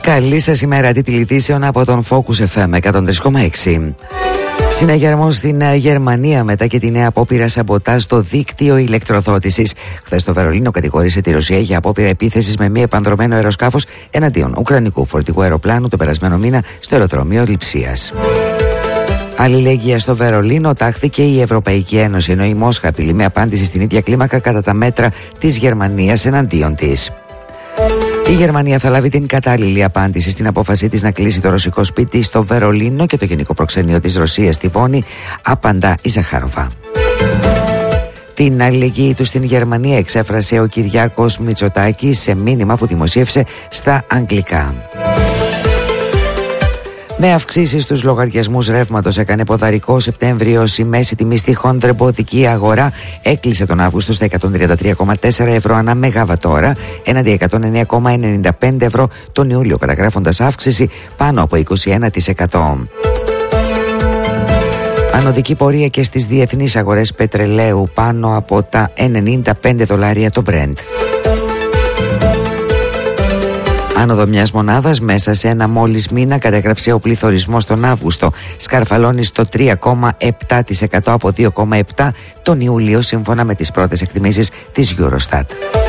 Καλή σας ημέρα, τηλεειδήσεων από τον Focus FM 103,6. Συναγερμός στην Γερμανία μετά και τη νέα απόπειρα σαμποτάζ στο δίκτυο ηλεκτροδότησης. Χθες το Βερολίνο κατηγόρησε τη Ρωσία για απόπειρα επίθεσης με μη επανδρωμένο αεροσκάφος εναντίον ουκρανικού φορτηγού αεροπλάνου τον περασμένο μήνα στο αεροδρόμιο Λειψίας. Αλληλεγγύα στο Βερολίνο τάχθηκε η Ευρωπαϊκή Ένωση, ενώ η Μόσχα απειλεί με απάντηση στην ίδια κλίμακα κατά τα μέτρα της Γερμανίας εναντίον της. Η Γερμανία θα λάβει την κατάλληλη απάντηση στην απόφασή της να κλείσει το ρωσικό σπίτι στο Βερολίνο και το γενικό προξενείο της Ρωσίας στη Βόνη, απαντά η Ζαχάροβα. Την αλληλεγγύη του στην Γερμανία εξέφρασε ο Κυριάκος Μητσοτάκης σε μήνυμα που δημοσίευσε στα αγγλικά. Με αυξήσεις στους λογαριασμούς ρεύματος έκανε ποδαρικό Σεπτέμβριος η μέση τιμή στη χονδρεμποδική αγορά έκλεισε τον Αύγουστο στα 133,4 ευρώ ανά μεγαβατόρα έναντι 109,95 ευρώ τον Ιούλιο, καταγράφοντας αύξηση πάνω από 21%. Ανωδική πορεία και στις διεθνείς αγορές πετρελαίου πάνω από τα $95 το Brent. Άνοδο μιας μονάδας μέσα σε ένα μόλις μήνα κατέγραψε ο πληθωρισμός τον Αύγουστο. Σκαρφαλώνει στο 3,7% από 2,7% τον Ιούλιο σύμφωνα με τις πρώτες εκτιμήσεις της Eurostat.